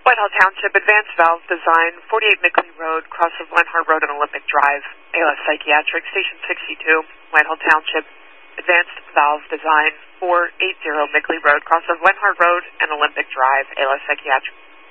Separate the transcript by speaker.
Speaker 1: Whitehall Township, Advanced Valve Design, 48 Mickley Road, cross of Lenhart Road and Olympic Drive. ALS Psychiatric, Station 62, Whitehall Township, Advanced Valve Design, 480 Mickley Road, cross of Lenhart Road and Olympic Drive. ALS Psychiatric.